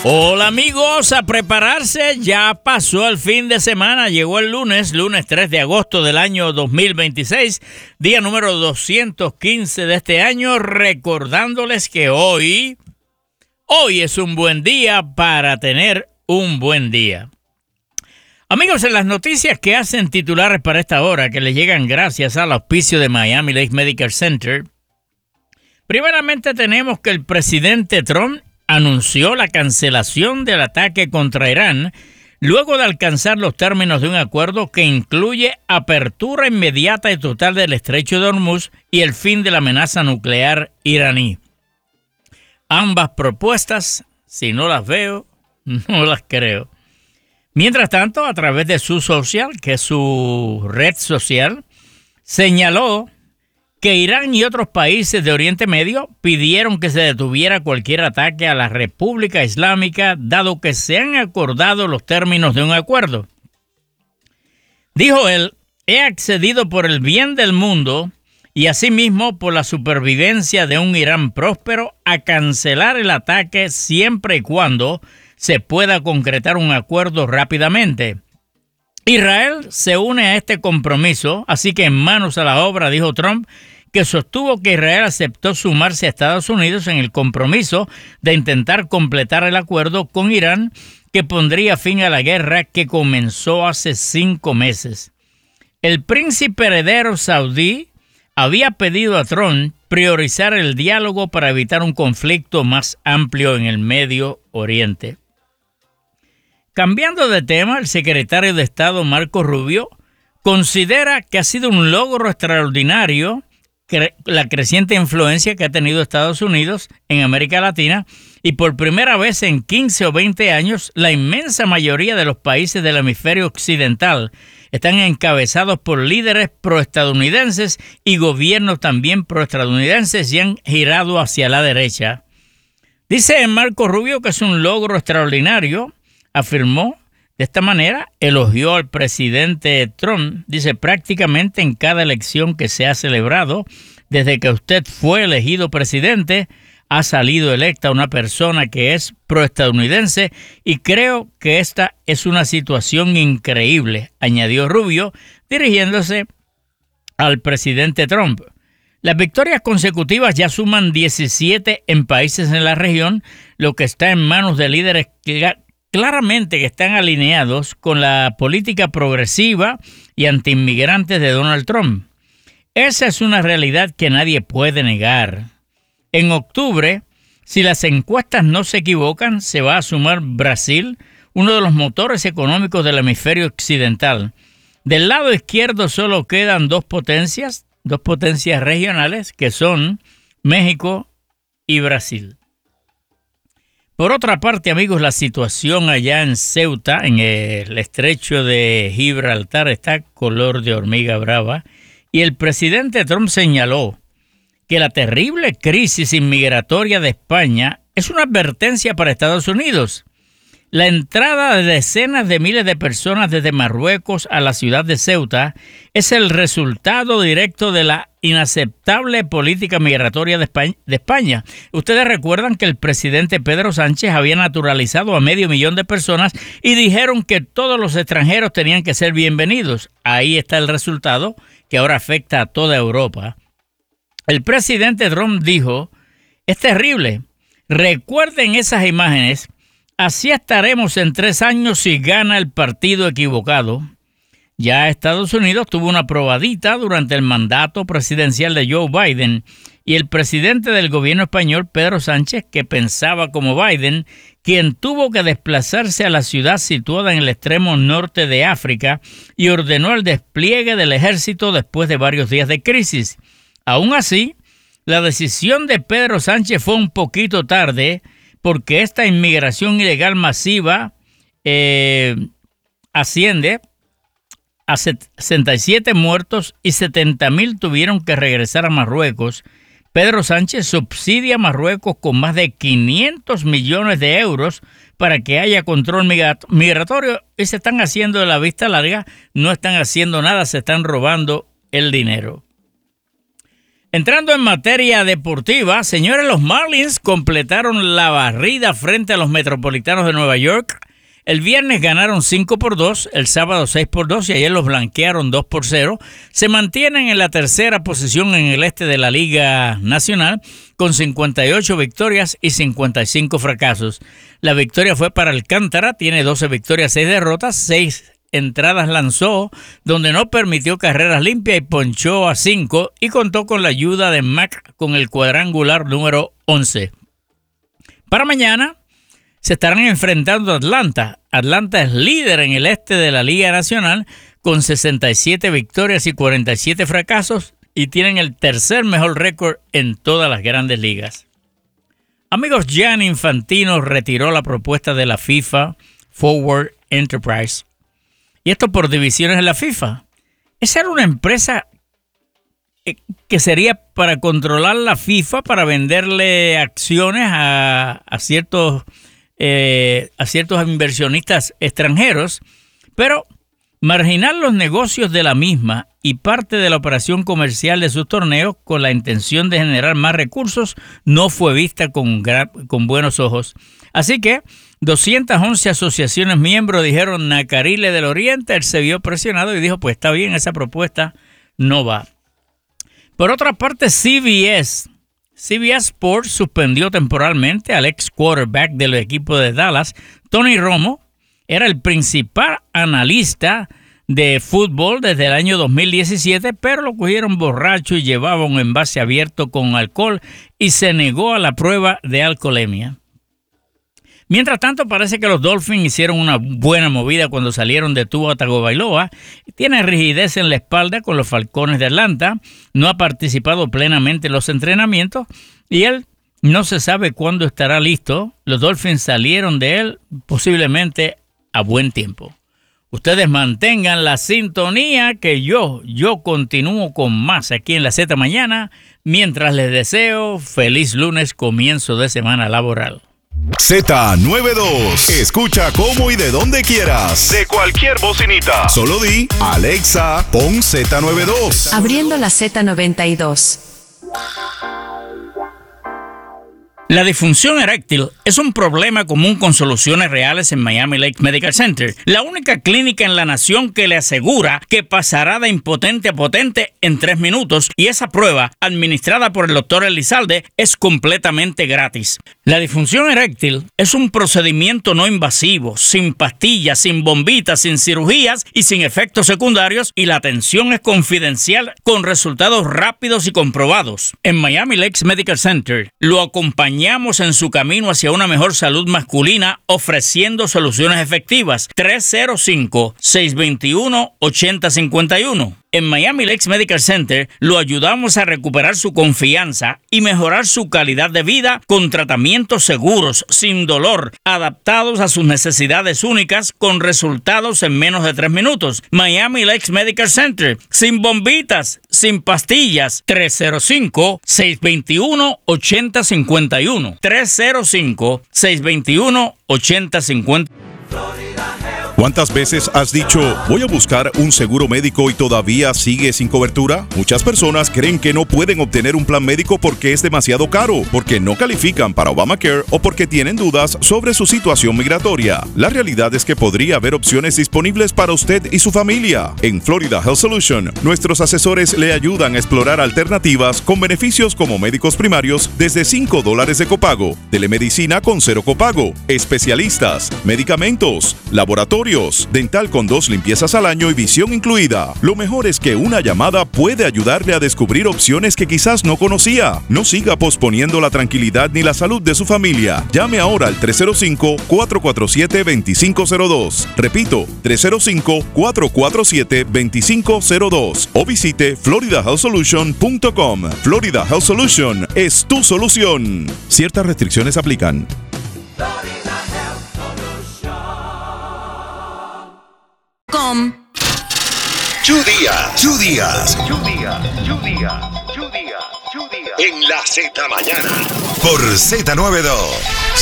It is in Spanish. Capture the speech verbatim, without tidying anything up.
Hola amigos, a prepararse, ya pasó el fin de semana, llegó el lunes, lunes tres de agosto del año dos mil veintiséis, día número doscientos quince de este año, recordándoles que hoy, hoy es un buen día para tener un buen día. Amigos, en las noticias que hacen titulares para esta hora, que les llegan gracias al auspicio de Miami Lakes Medical Center, primeramente tenemos que el presidente Trump anunció la cancelación del ataque contra Irán luego de alcanzar los términos de un acuerdo que incluye apertura inmediata y total del estrecho de Hormuz y el fin de la amenaza nuclear iraní. Ambas propuestas, si no las veo, no las creo. Mientras tanto, a través de su social, que es su red social, señaló que Irán y otros países de Oriente Medio pidieron que se detuviera cualquier ataque a la República Islámica, dado que se han acordado los términos de un acuerdo. Dijo él, he accedido por el bien del mundo y asimismo por la supervivencia de un Irán próspero a cancelar el ataque siempre y cuando se pueda concretar un acuerdo rápidamente. Israel se une a este compromiso, así que en manos a la obra, dijo Trump, que sostuvo que Israel aceptó sumarse a Estados Unidos en el compromiso de intentar completar el acuerdo con Irán que pondría fin a la guerra que comenzó hace cinco meses. El príncipe heredero saudí había pedido a Trump priorizar el diálogo para evitar un conflicto más amplio en el Medio Oriente. Cambiando de tema, el secretario de Estado Marco Rubio considera que ha sido un logro extraordinario la creciente influencia que ha tenido Estados Unidos en América Latina y por primera vez en quince o veinte años la inmensa mayoría de los países del hemisferio occidental están encabezados por líderes proestadounidenses y gobiernos también proestadounidenses y han girado hacia la derecha. Dice Marco Rubio que es un logro extraordinario, afirmó. De esta manera, elogió al presidente Trump, dice, prácticamente en cada elección que se ha celebrado, desde que usted fue elegido presidente, ha salido electa una persona que es proestadounidense y creo que esta es una situación increíble, añadió Rubio, dirigiéndose al presidente Trump. Las victorias consecutivas ya suman diecisiete en países en la región, lo que está en manos de líderes que claramente que están alineados con la política progresiva y antiinmigrantes de Donald Trump. Esa es una realidad que nadie puede negar. En octubre, si las encuestas no se equivocan, se va a sumar Brasil, uno de los motores económicos del hemisferio occidental. Del lado izquierdo solo quedan dos potencias, dos potencias regionales, que son México y Brasil. Por otra parte, amigos, la situación allá en Ceuta, en el estrecho de Gibraltar, está color de hormiga brava y el presidente Trump señaló que la terrible crisis inmigratoria de España es una advertencia para Estados Unidos. La entrada de decenas de miles de personas desde Marruecos a la ciudad de Ceuta es el resultado directo de la inaceptable política migratoria de España, de España. Ustedes recuerdan que el presidente Pedro Sánchez había naturalizado a medio millón de personas y dijeron que todos los extranjeros tenían que ser bienvenidos. Ahí está el resultado que ahora afecta a toda Europa. El presidente Trump dijo, es terrible, recuerden esas imágenes. Así estaremos en tres años si gana el partido equivocado. Ya Estados Unidos tuvo una probadita durante el mandato presidencial de Joe Biden y el presidente del gobierno español, Pedro Sánchez, que pensaba como Biden, quien tuvo que desplazarse a la ciudad situada en el extremo norte de África y ordenó el despliegue del ejército después de varios días de crisis. Aún así, la decisión de Pedro Sánchez fue un poquito tarde, porque esta inmigración ilegal masiva eh, asciende a sesenta y siete muertos y setenta mil tuvieron que regresar a Marruecos. Pedro Sánchez subsidia a Marruecos con más de quinientos millones de euros para que haya control migratorio y se están haciendo de la vista larga, no están haciendo nada, se están robando el dinero. Entrando en materia deportiva, señores, los Marlins completaron la barrida frente a los Metropolitanos de Nueva York. El viernes ganaron cinco por dos, el sábado seis por dos y ayer los blanquearon dos por cero. Se mantienen en la tercera posición en el este de la Liga Nacional con cincuenta y ocho victorias y cincuenta y cinco fracasos. La victoria fue para Alcántara, tiene doce victorias, seis derrotas, seis entradas lanzó, donde no permitió carreras limpias y ponchó a cinco y contó con la ayuda de Mac con el cuadrangular número once. Para mañana se estarán enfrentando a Atlanta. Atlanta es líder en el este de la Liga Nacional con sesenta y siete victorias y cuarenta y siete fracasos y tienen el tercer mejor récord en todas las grandes ligas. Amigos, Gianni Infantino retiró la propuesta de la FIFA Forward Enterprise. Y esto por divisiones en la FIFA. Esa era una empresa que sería para controlar la FIFA, para venderle acciones a, a, ciertos, eh, a ciertos inversionistas extranjeros, pero marginar los negocios de la misma y parte de la operación comercial de sus torneos con la intención de generar más recursos no fue vista con, gran, con buenos ojos. Así que doscientas once asociaciones miembros dijeron Nacarile del Oriente. Él se vio presionado y dijo, pues está bien, esa propuesta no va. Por otra parte, C B S. C B S Sports suspendió temporalmente al ex quarterback del equipo de Dallas, Tony Romo. Era el principal analista de fútbol desde el año dos mil diecisiete, pero lo cogieron borracho y llevaba un envase abierto con alcohol y se negó a la prueba de alcoholemia. Mientras tanto, parece que los Dolphins hicieron una buena movida cuando salieron de Tua Tagovailoa. Tiene rigidez en la espalda con los Falcones de Atlanta. No ha participado plenamente en los entrenamientos y él no se sabe cuándo estará listo. Los Dolphins salieron de él posiblemente a buen tiempo. Ustedes mantengan la sintonía que yo, yo continúo con más aquí en la Z Mañana, mientras les deseo feliz lunes, comienzo de semana laboral. Z noventa y dos. Escucha cómo y de donde quieras. De cualquier bocinita. Solo di, Alexa, pon Z noventa y dos. Abriendo la Z noventa y dos. La disfunción eréctil es un problema común con soluciones reales en Miami Lakes Medical Center, la única clínica en la nación que le asegura que pasará de impotente a potente en tres minutos, y esa prueba, administrada por el doctor Elizalde, es completamente gratis. La disfunción eréctil es un procedimiento no invasivo, sin pastillas, sin bombitas, sin cirugías y sin efectos secundarios, y la atención es confidencial con resultados rápidos y comprobados. En Miami Lakes Medical Center lo acompañamos en su camino hacia una mejor salud masculina, ofreciendo soluciones efectivas. tres cero cinco, seis dos uno, ocho cero cinco uno. En Miami Lakes Medical Center lo ayudamos a recuperar su confianza y mejorar su calidad de vida con tratamientos seguros, sin dolor, adaptados a sus necesidades únicas, con resultados en menos de tres minutos. Miami Lakes Medical Center, sin bombitas, sin pastillas. tres cero cinco, seis dos uno, ocho cero cinco uno. tres cero cinco, seis dos uno, ocho cero cinco uno. ¿Cuántas veces has dicho, voy a buscar un seguro médico y todavía sigue sin cobertura? Muchas personas creen que no pueden obtener un plan médico porque es demasiado caro, porque no califican para Obamacare o porque tienen dudas sobre su situación migratoria. La realidad es que podría haber opciones disponibles para usted y su familia. En Florida Health Solution, nuestros asesores le ayudan a explorar alternativas con beneficios como médicos primarios desde cinco dólares de copago, telemedicina con cero copago, especialistas, medicamentos, laboratorios, dental con dos limpiezas al año y visión incluida. Lo mejor es que una llamada puede ayudarle a descubrir opciones que quizás no conocía. No siga posponiendo la tranquilidad ni la salud de su familia. Llame ahora al tres cero cinco, cuatro cuatro siete, dos cinco cero dos. Repito, tres cero cinco, cuatro cuatro siete, dos cinco cero dos. O visite florida health solution punto com. Florida Health Solution es tu solución. Ciertas restricciones aplican. Com. Chu Díaz, Chu Díaz, Chu Díaz, Chu Díaz, Chu Díaz, Chu Díaz. En la Z Mañana. Por Z noventa y dos.